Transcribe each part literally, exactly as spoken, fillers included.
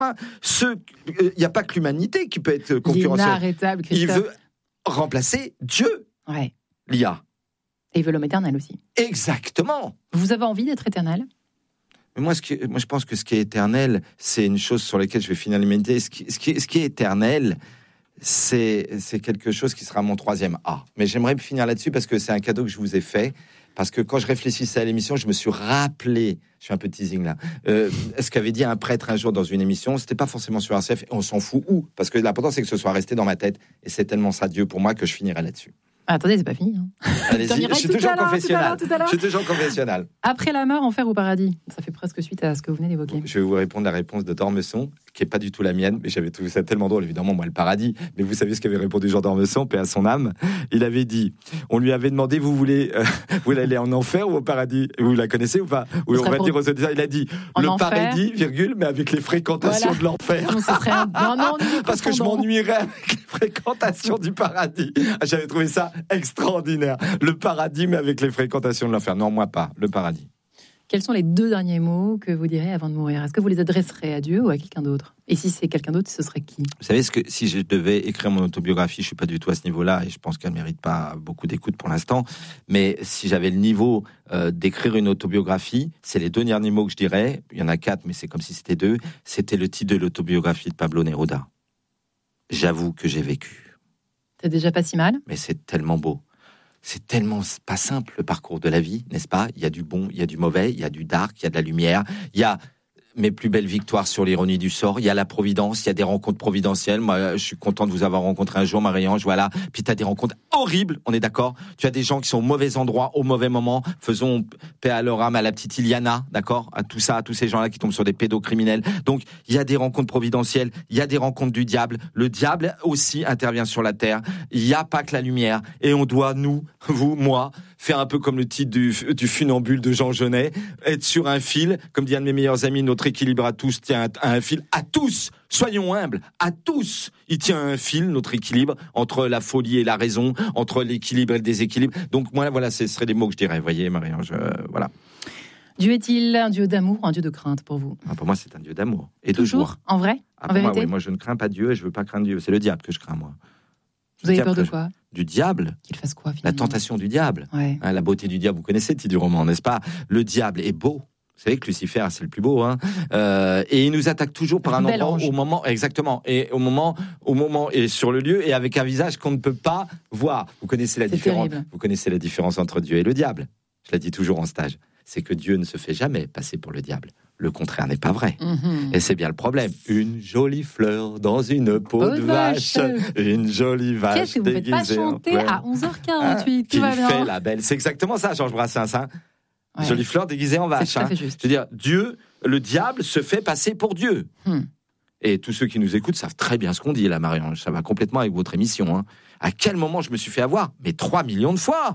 Il n'y a pas que l'humanité qui peut être concurrentielle. Inarrêtable, Christophe. Il veut remplacer Dieu, ouais. l'I A. Et il veut l'homme éternel aussi. Exactement. Vous avez envie d'être éternel ? Mais moi, ce qui, moi, je pense que ce qui est éternel, c'est une chose sur laquelle je vais finir l'humanité. Ce qui, ce qui, ce qui est éternel, c'est, c'est quelque chose qui sera mon troisième A. Mais j'aimerais finir là-dessus parce que c'est un cadeau que je vous ai fait. Parce que quand je réfléchissais à l'émission, je me suis rappelé, je suis un peu teasing là, euh, ce qu'avait dit un prêtre un jour dans une émission. C'était pas forcément sur R C F, et on s'en fout où. Parce que l'important, c'est que ce soit resté dans ma tête. Et c'est tellement ça, Dieu, pour moi, que je finirai là-dessus. Ah, attendez, c'est pas fini. Hein. Allez-y, je suis toujours confessionnal. Je suis toujours confessionnal. Après la mort, enfer ou paradis ? Ça fait presque suite à ce que vous venez d'évoquer. Je vais vous répondre la réponse de Dormesson, qui n'est pas du tout la mienne, mais j'avais trouvé ça tellement drôle. Évidemment, moi, le paradis. Mais vous savez ce qu'avait répondu Jean Dormesson, paix à son âme. Il avait dit, on lui avait demandé, vous voulez, euh, vous voulez aller en enfer ou au paradis ? Vous la connaissez ou pas ? Ou on va pour... dire aux auditeurs, il a dit, en le enfer. Paradis, virgule, mais avec les fréquentations voilà. de l'enfer. Non, ce serait un... non, non, non, parce que je m'ennuierais avec les fréquentations du paradis. J'avais trouvé ça extraordinaire. Le paradis, mais avec les fréquentations de l'enfer. Non, moi pas, le paradis. Quels sont les deux derniers mots que vous direz avant de mourir ? Est-ce que vous les adresserez à Dieu ou à quelqu'un d'autre ? Et si c'est quelqu'un d'autre, ce serait qui ? Vous savez, ce que, si je devais écrire mon autobiographie, je ne suis pas du tout à ce niveau-là, et je pense qu'elle ne mérite pas beaucoup d'écoute pour l'instant, mais si j'avais le niveau euh, d'écrire une autobiographie, c'est les deux derniers mots que je dirais, il y en a quatre, mais c'est comme si c'était deux, c'était le titre de l'autobiographie de Pablo Neruda. J'avoue que j'ai vécu. C'est déjà pas si mal ? Mais c'est tellement beau. C'est tellement pas simple le parcours de la vie, n'est-ce pas ? Il y a du bon, il y a du mauvais, il y a du dark, il y a de la lumière, il y a mes plus belles victoires sur l'ironie du sort, il y a la providence, il y a des rencontres providentielles. Moi, je suis content de vous avoir rencontré un jour, Marie-Ange, voilà. Puis tu as des rencontres horribles, on est d'accord ? Tu as des gens qui sont au mauvais endroit, au mauvais moment. Faisons paix à leur âme, à la petite Iliana, d'accord ? À tout ça, à tous ces gens-là qui tombent sur des pédocriminels. Donc, il y a des rencontres providentielles, il y a des rencontres du diable. Le diable aussi intervient sur la terre. Il n'y a pas que la lumière. Et on doit, nous, vous, moi, faire un peu comme le titre du, du funambule de Jean Genet, être sur un fil, comme dit un de mes meilleurs amis, notre équilibre à tous tient à un fil, à tous, soyons humbles, à tous, il tient à un fil, notre équilibre, entre la folie et la raison, entre l'équilibre et le déséquilibre. Donc moi, voilà, ce seraient les mots que je dirais, vous voyez, Marie-Ange, euh, voilà. Dieu est-il un Dieu d'amour ou un Dieu de crainte pour vous ? Ah, pour moi, c'est un Dieu d'amour et toujours, de joie. En vrai ? Ah, En pour vérité ? moi, oui, moi, je ne crains pas Dieu et je ne veux pas craindre Dieu. C'est le diable que je crains, moi. Vous avez peur de quoi ? Du diable. Qu'il fasse quoi, finalement ? La tentation du diable. Ouais. Hein, la beauté du diable, vous connaissez le titre du roman, n'est-ce pas ? Le diable est beau. Vous savez que Lucifer, c'est le plus beau, hein. Euh, et il nous attaque toujours par un endroit ange. au moment, exactement, et au moment, au moment et sur le lieu et avec un visage qu'on ne peut pas voir. Vous connaissez la c'est différence. Terrible. Vous connaissez la différence entre Dieu et le diable. Je la dis toujours en stage. C'est que Dieu ne se fait jamais passer pour le diable. Le contraire n'est pas vrai. Mm-hmm. Et c'est bien le problème. Une jolie fleur dans une peau oh de vache. vache. Une jolie vache. Qu'est-ce que vous ne faites pas chanter à onze heures quarante-huit? Qui fait la belle. C'est exactement ça, Georges Brassens. Hein. Ouais. Jolie fleur déguisée en vache. C'est tout à fait juste. Hein. Je veux dire, Dieu, le diable se fait passer pour Dieu. Hmm. Et tous ceux qui nous écoutent savent très bien ce qu'on dit là, Marie-Ange. Ça va complètement avec votre émission. Hein. À quel moment je me suis fait avoir? Mais trois millions de fois.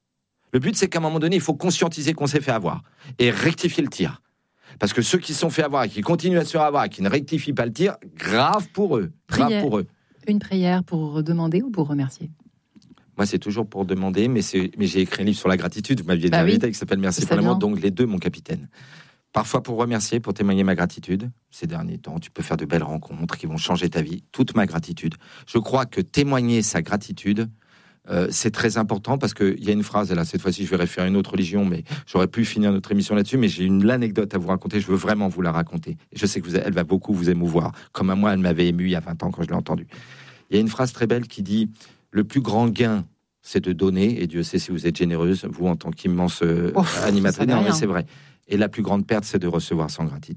Le but, c'est qu'à un moment donné, il faut conscientiser qu'on s'est fait avoir et rectifier le tir. Parce que ceux qui se sont fait avoir et qui continuent à se faire avoir et qui ne rectifient pas le tir, grave pour eux. Grave prière. pour eux. Une prière pour demander ou pour remercier? Moi, c'est toujours pour demander, mais, c'est, mais j'ai écrit un livre sur la gratitude. Vous m'aviez bah invité, oui. qui s'appelle Merci pour l'amour. Donc les deux, mon capitaine. Parfois pour remercier, pour témoigner ma gratitude. Ces derniers temps, tu peux faire de belles rencontres qui vont changer ta vie. Toute ma gratitude. Je crois que témoigner sa gratitude, Euh, c'est très important parce qu'il y a une phrase, là, cette fois-ci je vais référer à une autre religion, mais j'aurais pu finir notre émission là-dessus, mais j'ai une anecdote à vous raconter, je veux vraiment vous la raconter. Et je sais que vous, elle va beaucoup vous émouvoir, comme à moi elle m'avait ému il y a vingt ans quand je l'ai entendue. Il y a une phrase très belle qui dit « Le plus grand gain, c'est de donner, et Dieu sait si vous êtes généreuse, vous en tant qu'immense euh, oh, animatrice, non mais c'est vrai. Et la plus grande perte, c'est de recevoir sans gratitude. »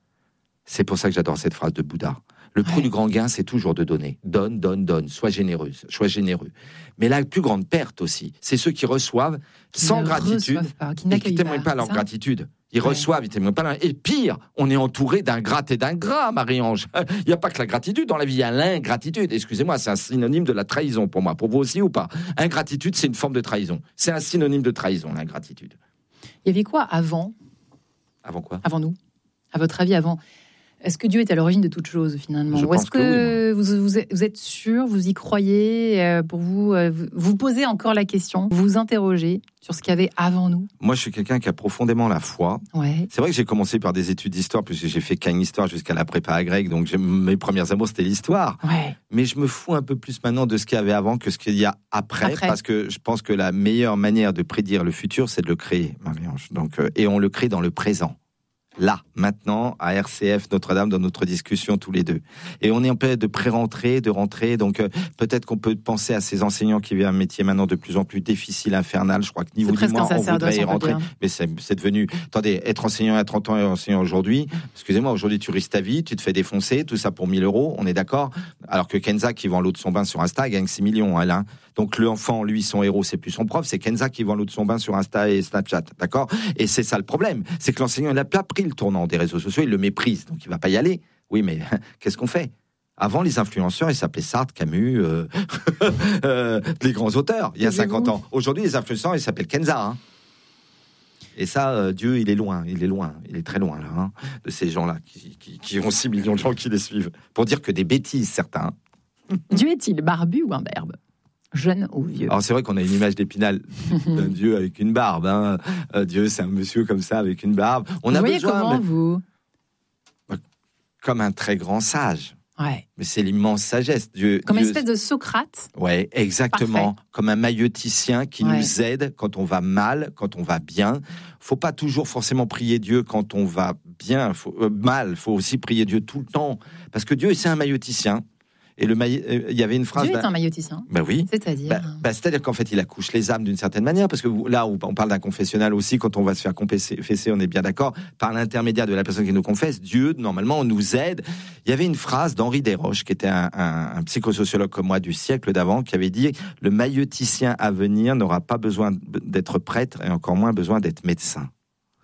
C'est pour ça que j'adore cette phrase de Bouddha. Le prix ouais. du grand gain, c'est toujours de donner. Donne, donne, donne. Sois généreuse, sois généreux. Mais la plus grande perte aussi, c'est ceux qui reçouvent qui sans gratitude pas, qui et qui ne témoignent pas leur ça. gratitude. Ils ouais. reçoivent, ils ne témoignent pas leur... Et pire, on est entouré d'ingrats et d'ingrats, Marie-Ange. Il n'y a pas que la gratitude dans la vie, il y a l'ingratitude. Excusez-moi, c'est un synonyme de la trahison pour moi. Pour vous aussi ou pas? Ingratitude, c'est une forme de trahison. C'est un synonyme de trahison, l'ingratitude. Il y avait quoi avant? Avant quoi? Avant nous. À votre avis, avant... Est-ce que Dieu est à l'origine de toute chose, finalement? Je Ou est-ce pense que, que oui, vous, vous, êtes, vous êtes sûr, vous y croyez, euh, pour vous, euh, vous posez encore la question, vous vous interrogez sur ce qu'il y avait avant nous? Moi, je suis quelqu'un qui a profondément la foi. Ouais. C'est vrai que j'ai commencé par des études d'histoire, puisque j'ai fait qu'une histoire jusqu'à la prépa à grec, donc j'ai- mes premières amours, c'était l'histoire. Ouais. Mais je me fous un peu plus maintenant de ce qu'il y avait avant que ce qu'il y a après, Après. parce que je pense que la meilleure manière de prédire le futur, c'est de le créer, Marie-Ange. Donc, euh, et on le crée dans le présent. Là, maintenant, à R C F Notre-Dame, dans notre discussion tous les deux. Et on est en période de pré-rentrée, de rentrée, donc euh, peut-être qu'on peut penser à ces enseignants qui vivent un métier maintenant de plus en plus difficile, infernal. Je crois que ni vous ni presque moi, un on sacerdoce, voudrait y on peut rentrer. dire. Mais c'est, c'est devenu... Attendez, être enseignant à trente ans et enseignant aujourd'hui, excusez-moi, aujourd'hui tu risques ta vie, tu te fais défoncer, tout ça pour mille euros, on est d'accord? Alors que Kenza, qui vend l'eau de son bain sur Insta, gagne six millions, elle, hein. Donc l'enfant, lui, son héros, c'est plus son prof, c'est Kenza qui vend l'eau de son bain sur Insta et Snapchat, d'accord? Et c'est ça le problème, c'est que l'enseignant, il n'a pas pris le tournant des réseaux sociaux, il le méprise, donc il va pas y aller. Oui, mais qu'est-ce qu'on fait? Avant, les influenceurs, ils s'appelaient Sartre, Camus, euh, euh, les grands auteurs, il y a cinquante ans. Aujourd'hui, les influenceurs, ils s'appellent Kenza, hein. Et ça, euh, Dieu, il est loin, il est loin, il est très loin, là, hein, de ces gens-là, qui, qui, qui ont six millions de gens qui les suivent. Pour dire que des bêtises, certains. Dieu est-il barbu ou imberbe? Jeune ou vieux? Alors c'est vrai qu'on a une image d'Épinal d'un Dieu avec une barbe, hein. Euh, Dieu, c'est un monsieur comme ça avec une barbe. On vous a voyez besoin, comment, mais- vous? comme un très grand sage. Ouais. Mais c'est l'immense sagesse. Dieu, Comme une Dieu- espèce de Socrate. Ouais, exactement. Parfait. Comme un maïeuticien qui Ouais. nous aide quand on va mal, quand on va bien. Faut pas toujours forcément prier Dieu quand on va bien, faut, euh, mal. Faut aussi prier Dieu tout le temps, parce que Dieu, c'est un maïeuticien. Et le maï- euh, il y avait une phrase. Dieu est d'un- un maïeuticien. Ben oui. C'est-à-dire. Bah, bah, c'est-à-dire qu'en fait, il accouche les âmes d'une certaine manière, parce que vous- là, où on parle d'un confessionnal aussi, quand on va se faire confesser, on est bien d'accord, par l'intermédiaire de la personne qui nous confesse, Dieu, normalement, nous aide. Il y avait une phrase d'Henri Desroches, qui était un, un, un psychosociologue comme moi du siècle d'avant, qui avait dit « Le maïeuticien à venir n'aura pas besoin d'être prêtre, et encore moins besoin d'être médecin. Hmm. »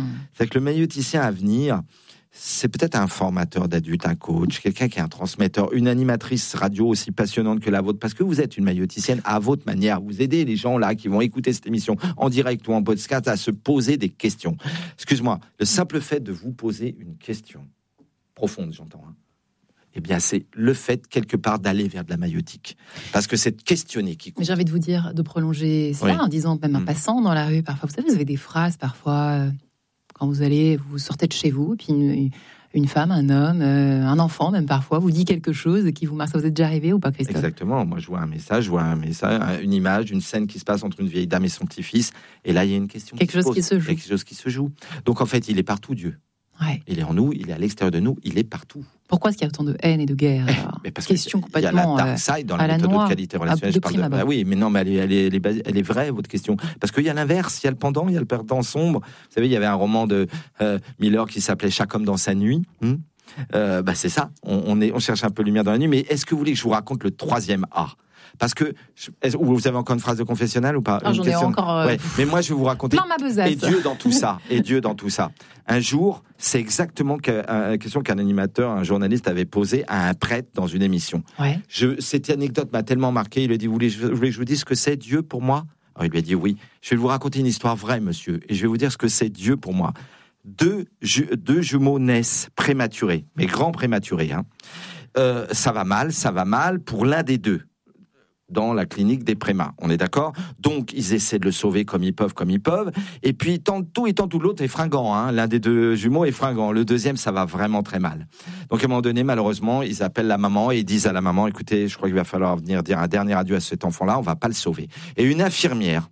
C'est que le maïeuticien à venir... c'est peut-être un formateur d'adultes, un coach, quelqu'un qui est un transmetteur, une animatrice radio aussi passionnante que la vôtre, parce que vous êtes une maïeuticienne à votre manière. Vous aidez les gens là qui vont écouter cette émission en direct ou en podcast à se poser des questions. Excuse-moi, le simple fait de vous poser une question profonde, j'entends, hein, eh bien, c'est le fait, quelque part, d'aller vers de la maïeutique. Parce que c'est de questionner qui compte. Mais j'ai envie de vous dire, de prolonger ça Oui. en disant, même en Mm. passant dans la rue, parfois, vous savez, vous avez des phrases, parfois, euh, quand vous allez, vous sortez de chez vous, puis une, une femme, un homme, euh, un enfant, même parfois, vous dit quelque chose qui vous marque. Ça vous est déjà arrivé ou pas, Christophe? Exactement. Moi, je vois un message, je vois un message, une image, une scène qui se passe entre une vieille dame et son petit-fils. Et là, il y a une question. Quelque qui chose se pose. qui se joue. Quelque chose qui se joue. Donc, en fait, il est partout, Dieu. Ouais. Il est en nous, il est à l'extérieur de nous, il est partout. Pourquoi est-ce qu'il y a autant de haine et de guerre alors? Mais parce Question qu'il y a la complètement dark euh, side dans à la la méthode noire, de qualité à- relationnelle. de Je parle prime de... abord. Ah oui, mais non, mais elle est, elle, est, elle, est basi- elle est vraie, votre question. Parce qu'il y a l'inverse, il y a le pendant, il y a le perdant sombre. Vous savez, il y avait un roman de euh, Miller qui s'appelait Chaque homme dans sa nuit. Hmm euh, bah c'est ça, on, on, est, on cherche un peu de lumière dans la nuit. Mais est-ce que vous voulez que je vous raconte le troisième A? Parce que, est-ce- vous avez encore une phrase de confessionnal ou pas? Ah, Une j'en ai question- encore, euh, Ouais, mais moi, je vais vous raconter. plein ma besace. Et Dieu dans tout ça. Et Dieu dans tout ça. Un jour, c'est exactement la question qu'un animateur, un journaliste avait posée à un prêtre dans une émission. Ouais. Je, cette anecdote m'a tellement marqué. Il lui a dit, vous voulez, je, vous voulez que je vous dise ce que c'est Dieu pour moi? Alors il lui a dit oui. Je vais vous raconter une histoire vraie, monsieur, et je vais vous dire ce que c'est Dieu pour moi. Deux, ju- deux jumeaux naissent prématurés, mais grands prématurés. Hein. Euh, ça va mal, ça va mal pour l'un des deux dans la clinique des prémas. On est d'accord? Donc, ils essaient de le sauver comme ils peuvent, comme ils peuvent. Et puis, tant tout et tant tout, l'autre est fringant. Hein. L'un des deux jumeaux est fringant. Le deuxième, ça va vraiment très mal. Donc, à un moment donné, malheureusement, ils appellent la maman et ils disent à la maman, écoutez, je crois qu'il va falloir venir dire un dernier adieu à cet enfant-là, on va pas le sauver. Et une infirmière,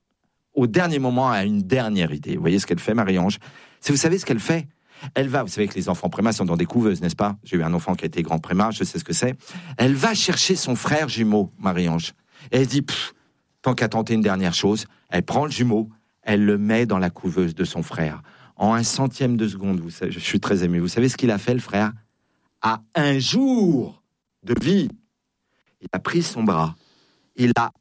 au dernier moment, a une dernière idée. Vous voyez ce qu'elle fait, Marie-Ange? Si vous savez ce qu'elle fait? Elle va, vous savez que les enfants prémas sont dans des couveuses, n'est-ce pas? J'ai eu un enfant qui a été grand préma, je sais ce que c'est. Elle va chercher son frère jumeau, Marie-Ange. Et elle dit, pff, tant qu'à tenter une dernière chose, elle prend le jumeau, elle le met dans la couveuse de son frère. En un centième de seconde, vous savez, je suis très ému. Vous savez ce qu'il a fait, le frère? À un jour de vie, il a pris son bras, il a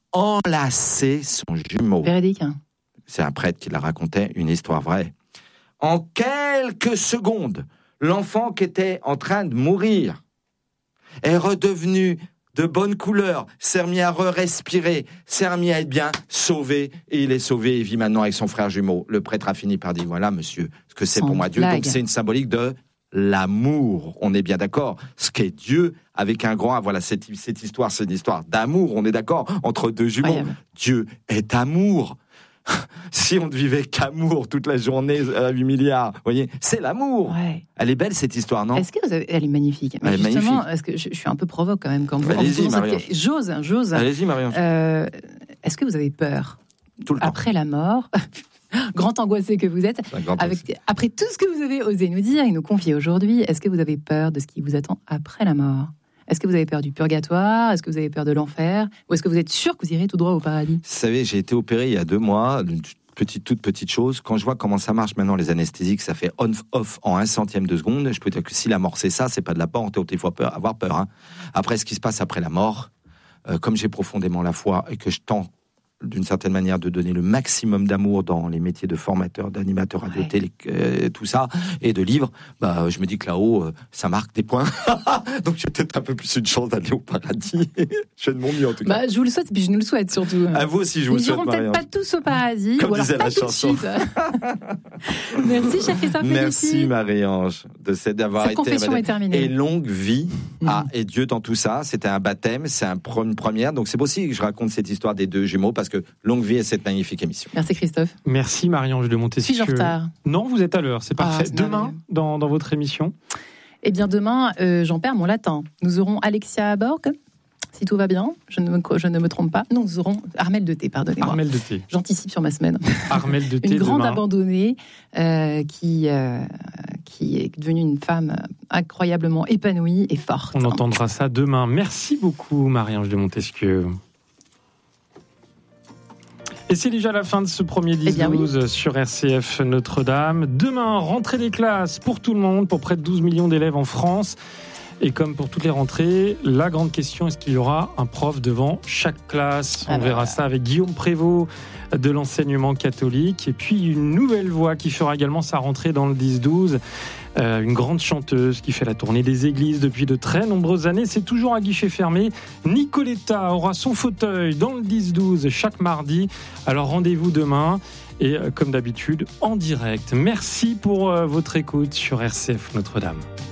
enlacé son jumeau. Véridique, hein? C'est un prêtre qui la racontait, une histoire vraie. En quelques secondes, l'enfant qui était en train de mourir est redevenu de bonne couleur, s'est remis à re-respirer, s'est remis à être bien, sauvé, et il est sauvé et vit maintenant avec son frère jumeau. Le prêtre a fini par dire, voilà monsieur, ce que c'est Sans pour moi Dieu. blague. Donc c'est une symbolique de l'amour. On est bien d'accord. Ce qu'est Dieu avec un grand A. Voilà, cette, cette histoire, c'est une histoire d'amour. On est d'accord entre deux jumeaux. Incroyable. Dieu est amour. Si on ne vivait qu'amour toute la journée à huit milliards, vous voyez, c'est l'amour. Ouais. Elle est belle cette histoire, non ? Est-ce que vous avez... Elle est magnifique. Mais Elle est justement, magnifique. Est-ce que je, je suis un peu provoque quand même quand vous. Allez-y, Marion. J'ose, j'ose. Allez-y, Marion. Euh, est-ce que vous avez peur tout le temps après la mort? Grand angoissé que vous êtes. Avec, après tout ce que vous avez osé nous dire et nous confier aujourd'hui, est-ce que vous avez peur de ce qui vous attend après la mort ? Est-ce que vous avez peur du purgatoire ? Est-ce que vous avez peur de l'enfer ? Ou est-ce que vous êtes sûr que vous irez tout droit au paradis ? Vous savez, j'ai été opéré il y a deux mois, une petite, toute petite chose. Quand je vois comment ça marche maintenant, les anesthésies, que ça fait on-off en un centième de seconde, je peux dire que si la mort c'est ça, c'est pas de la peur, il faut peur, avoir peur. Hein. Après, ce qui se passe après la mort, euh, comme j'ai profondément la foi et que je tends d'une certaine manière de donner le maximum d'amour dans les métiers de formateur, d'animateur radio, ouais. télé, euh, tout ça, et de livre, bah, je me dis que là-haut, euh, ça marque des points. Donc j'ai peut-être un peu plus une chance d'aller au paradis. Je fais de mon mieux en tout cas. Bah, je vous le souhaite, et puis je nous le souhaite surtout. À vous aussi, je vous le souhaite. Nous irons peut-être pas tous au paradis, comme ou alors disait pas la tout chanson. De suite. Merci, cher Christophe. Merci Marie-Ange de cette d'avoir Cette été. confession est terminée. Et longue vie mmh. à et Dieu dans tout ça. C'était un baptême, c'est un, une première. Donc c'est pour ça que je raconte cette histoire des deux jumeaux parce que longue vie à cette magnifique émission. Merci Christophe. Merci Marie-Ange de Montesquieu. Suis-je en retard ? Non, vous êtes à l'heure, c'est parfait. Ah, c'est demain, dans, dans votre émission ? Eh bien demain, euh, j'en perds mon latin. Nous aurons Alexia Borg, si tout va bien, je ne me, je ne me trompe pas. Non, nous aurons Armelle de Thé, pardonnez-moi. Armelle de Thé. J'anticipe sur ma semaine. Armelle de Thé. Une grande demain. abandonnée euh, qui, euh, qui est devenue une femme incroyablement épanouie et forte. On entendra ça demain. Merci beaucoup Marie-Ange de Montesquieu. Et c'est déjà la fin de ce premier dix douze eh oui. sur R C F Notre-Dame. Demain, rentrée des classes pour tout le monde, pour près de douze millions d'élèves en France. Et comme pour toutes les rentrées, la grande question, est-ce qu'il y aura un prof devant chaque classe ? On Alors... verra ça avec Guillaume Prévost de l'enseignement catholique. Et puis une nouvelle voix qui fera également sa rentrée dans le dix douze. Euh, une grande chanteuse qui fait la tournée des églises depuis de très nombreuses années. C'est toujours à guichet fermé. Nicoletta aura son fauteuil dans le dix douze chaque mardi. Alors rendez-vous demain et euh, comme d'habitude en direct. Merci pour euh, votre écoute sur R C F Notre-Dame.